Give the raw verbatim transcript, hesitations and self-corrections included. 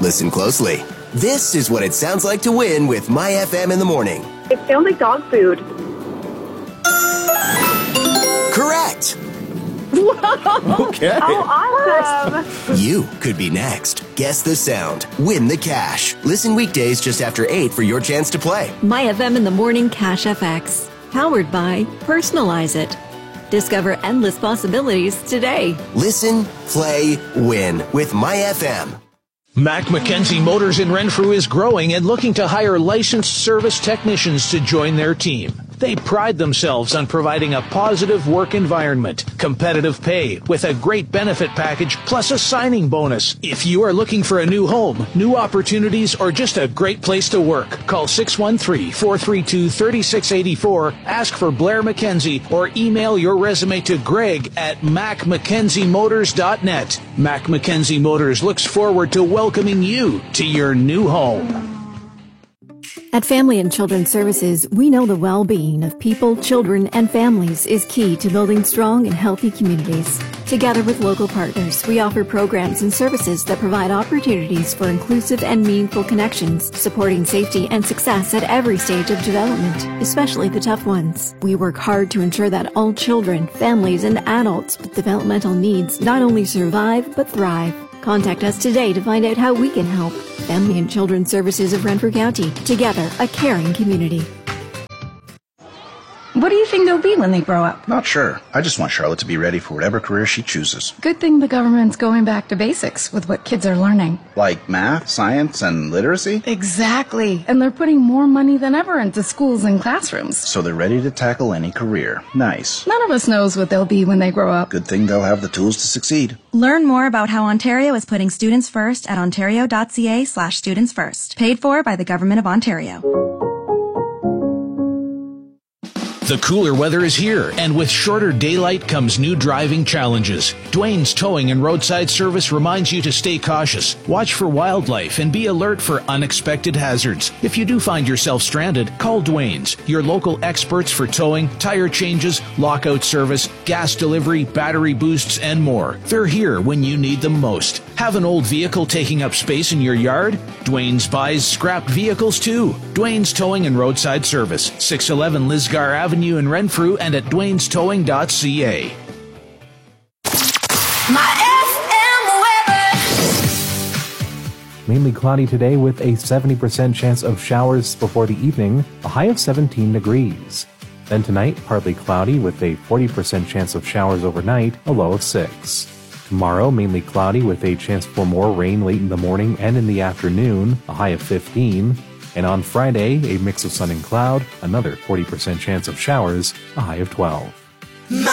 Listen closely. This is what it sounds like to win with My F M in the morning. It sounds like dog food. Correct. Whoa. Okay. Oh, awesome. You could be next. Guess the sound. Win the cash. Listen weekdays just after eight for your chance to play. My F M in the morning Cash F X. Powered by Personalize It. Discover endless possibilities today. Listen, play, win with My F M. Mac McKenzie Motors in Renfrew is growing and looking to hire licensed service technicians to join their team. They pride themselves on providing a positive work environment, competitive pay, with a great benefit package, plus a signing bonus. If you are looking for a new home, new opportunities, or just a great place to work, call six one three, four three two, three six eight four, ask for Blair McKenzie, or email your resume to Greg at mac mckenzie motors dot net. Mac McKenzie Motors looks forward to welcoming you to your new home. At Family and Children's Services, we know the well-being of people, children, and families is key to building strong and healthy communities. Together with local partners, we offer programs and services that provide opportunities for inclusive and meaningful connections, supporting safety and success at every stage of development, especially the tough ones. We work hard to ensure that all children, families, and adults with developmental needs not only survive, but thrive. Contact us today to find out how we can help. Family and Children's Services of Renfrew County. Together, a caring community. What do you think they'll be when they grow up? Not sure. I just want Charlotte to be ready for whatever career she chooses. Good thing the government's going back to basics with what kids are learning. Like math, science, and literacy? Exactly. And they're putting more money than ever into schools and classrooms. So they're ready to tackle any career. Nice. None of us knows what they'll be when they grow up. Good thing they'll have the tools to succeed. Learn more about how Ontario is putting students first at ontario.ca slash students first. Paid for by the Government of Ontario. The cooler weather is here, and with shorter daylight comes new driving challenges. Dwayne's Towing and Roadside Service reminds you to stay cautious, watch for wildlife, and be alert for unexpected hazards. If you do find yourself stranded, call Dwayne's, your local experts for towing, tire changes, lockout service, gas delivery, battery boosts, and more. They're here when you need them most. Have an old vehicle taking up space in your yard? Dwayne's buys scrapped vehicles too. Dwayne's Towing and Roadside Service, six eleven Lisgar Avenue in Renfrew, and at dwaynes towing dot c a. My F M weather. Mainly cloudy today with a seventy percent chance of showers before the evening, a high of seventeen degrees. Then tonight, partly cloudy with a forty percent chance of showers overnight, a low of six. Tomorrow, mainly cloudy with a chance for more rain late in the morning and in the afternoon, a high of fifteen. And on Friday, a mix of sun and cloud, another forty percent chance of showers, a high of twelve.